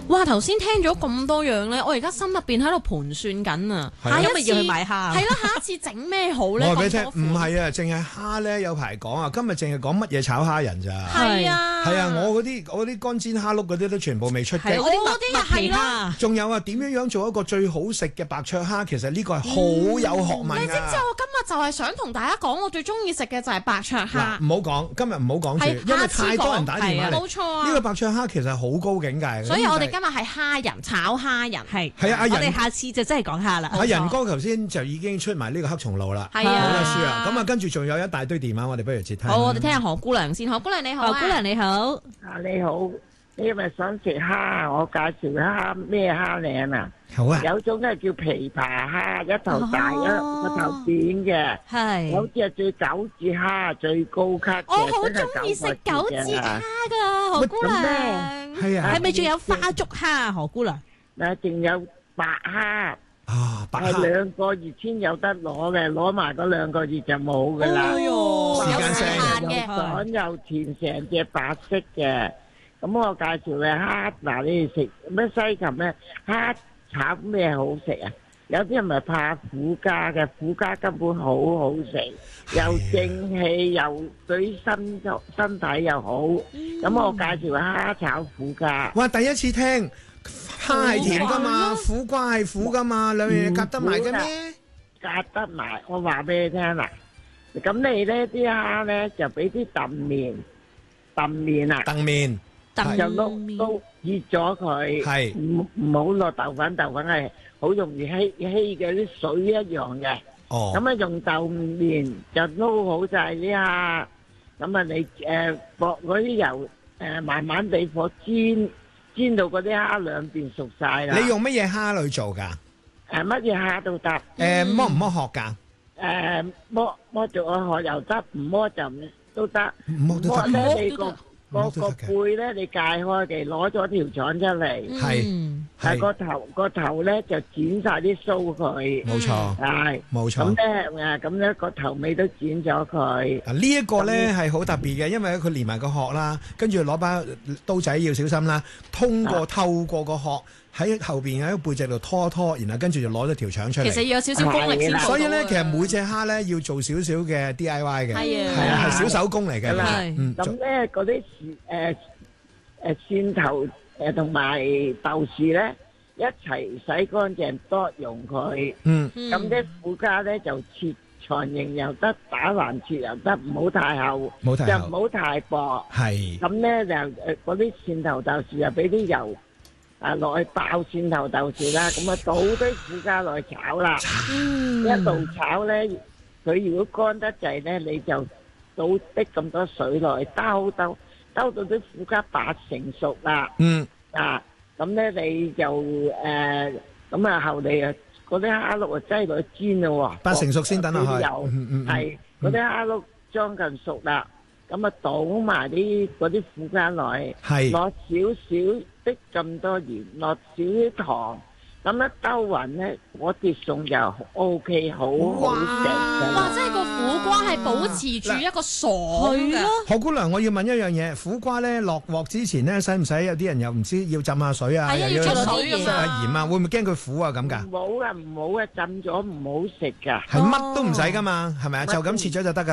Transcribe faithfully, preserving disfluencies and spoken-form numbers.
哇！頭先聽咗咁多樣咧，我而家心入邊喺度盤算緊啊。下一今日要去買蝦。 係啦，下一次整咩好咧？ 我話俾你聽，唔係啊，淨係蝦咧有排講啊。今日淨係講乜嘢炒蝦仁咋？ 係啊， 係啊，我嗰啲我嗰啲乾煎蝦碌嗰啲都全部未出嘅。 係嗰啲麥麥皮蝦。 仲有啊，點樣樣做一個最好食嘅白灼蝦？其實呢個係好有學問㗎。 你知唔知我今日就係想同大家講，我最中意食嘅就係白灼蝦。 嗱，唔好講，今日唔好講住，因為太多人打電話嚟。 冇錯啊， 呢個白灼蝦其實好高境界。 所以我哋今日係蝦仁炒蝦仁。 係係啊，阿仁， 我哋下次就真係講蝦啦。 阿仁哥頭先就已經出埋呢個黑松露啦， 係啊， 冇得輸啊。咁啊，跟住仲有一大堆電話，我哋不如接聽。 好，我哋聽下何姑娘先。何姑娘你好啊， 何姑娘你好。 啊你好，你係咪想食蝦？我介紹蝦咩蝦靚啊？ 好啊， 有種係叫琵琶蝦，一頭大一個頭扁嘅， 係。 有隻係最九字蝦，最高級嘅， 我好中意食九字蝦噶，何姑娘。 係啊， 係咪仲有花竹蝦？何姑娘。 嗱，仲有白蝦。 啊，白係蝦兩個月先有得攞嘅，攞埋嗰兩個月就冇噶啦。 哎呦， 時間性又爽又甜，成隻白色嘅。咁我介紹嘅蝦，嗱你哋食咩西芹咧？蝦炒咩好食啊？有啲人咪怕苦家嘅，苦家根本好好食，又正氣又對身身體又好。咁我介紹嘅蝦炒苦家。 哇，第一次聽。蝦係甜噶嘛，苦瓜係苦噶嘛，兩樣嘢夾得埋嘅咩？ 夾得埋，我話俾你聽啦。咁你呢啲蝦咧就俾啲燉麵，燉麵啊， 燉麵， 就撈撈熱咗佢， 係唔唔好落豆粉，豆粉係好容易稀稀嘅，啲水一樣嘅。 哦， 咁啊用豆麵就撈好晒啲蝦，咁啊你誒薄嗰啲油誒慢慢地火煎。煎到嗰啲蝦兩邊熟晒啦。 你用乜嘢蝦嚟做㗎？ 誒乜嘢蝦都得。誒剝唔剝殼㗎？ 誒剝剝咗個殼又得，唔剝就唔都得。 唔剝都得。 咧你個個個背咧，你解開嘅，攞咗條腸出嚟。 係。 係個頭個頭咧就剪晒啲鬚佢。 冇錯。 係。 冇錯。 咁咧誒咁咧個頭尾都剪咗佢。 啊呢一個咧係好特別嘅，因為佢連埋個殼啦，跟住攞把刀仔要小心啦，通過透過個殼喺後邊喺個背脊度拖拖，然後跟住就攞咗條腸出嚟。 其實要有少少功力先做到。 所以咧，其實每隻蝦咧要做少少嘅 D I Y 嘅，係啊，係小手工嚟嘅。 嗯，咁咧嗰啲誒誒蒜頭誒同埋豆豉咧一齊洗乾淨，多用佢。嗯，咁啲苦家咧就切長形又得，打橫切又得，唔好太厚， 冇太厚， 就唔好太薄。 係。 咁咧就誒嗰啲蒜頭豆豉又俾啲油。啊落去爆蒜頭豆豉啦，咁啊倒堆苦家落去炒啦，嗯、一路炒咧，佢如果乾得滯咧，你就倒滴咁多水落去，兜兜兜到啲苦家八成熟啦。嗯，啊，咁咧你就誒，咁、呃、啊後嚟啊嗰啲蝦碌啊擠落去煎咯喎， 八成熟先等落去， 係嗰啲蝦碌將近熟啦。咁啊，倒埋啲嗰啲苦家落去，落少少的咁多鹽，落少啲糖，咁一兜勻咧，我碟餸就 O K， 好好食嘅。 哇！即係個苦瓜係保持住一個爽嘅。 何姑娘，我要問一樣嘢，苦瓜咧落鑊之前咧，使唔使有啲人又唔知要浸下水啊？ 係啊，要出水㗎嘛。 鹽啊，會唔會驚佢苦啊咁㗎？ 唔好啊，唔好啊，浸咗唔好食㗎。 係乜都唔使㗎嘛，係咪啊？就咁切咗就得㗎。